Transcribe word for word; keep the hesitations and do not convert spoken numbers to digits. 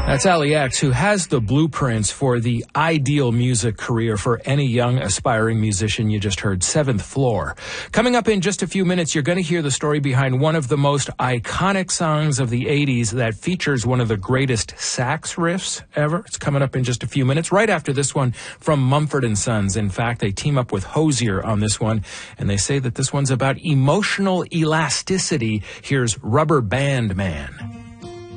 That's Ali X, who has the blueprints for the ideal music career for any young aspiring musician. You just heard Seventh Floor. Coming up in just a few minutes, you're going to hear the story behind one of the most iconic songs of the eighties that features one of the greatest sax riffs ever. It's coming up in just a few minutes, right after this one from Mumford and Sons. In fact, they team up with Hozier on this one, and they say that this one's about emotional elasticity. Here's Rubber Band Man.